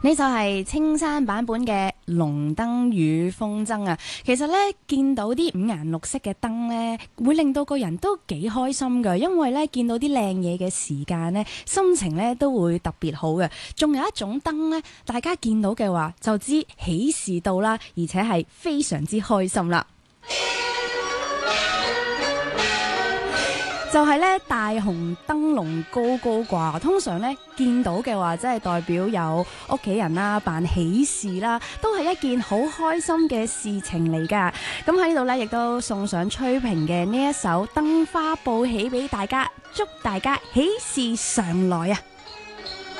呢就係青山版本嘅龍燈與風箏啊！其實咧見到啲五顏六色嘅燈咧，會令到個人都幾開心㗎，因為咧見到啲靚嘢嘅時間咧，心情咧都會特別好嘅。仲有一種燈咧，大家見到嘅話就知喜事到啦，而且係非常之開心啦。就係咧大紅燈籠高高掛，通常咧見到嘅話，即係代表有屋企人啦辦喜事啦，都係一件好開心嘅事情嚟噶。咁喺呢度咧，亦都送上崔萍嘅呢一首《燈花報喜》俾大家，祝大家喜事常來啊！